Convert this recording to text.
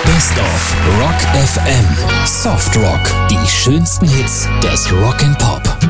Best of Rock FM. Soft Rock. Die schönsten Hits des Rock and Pop.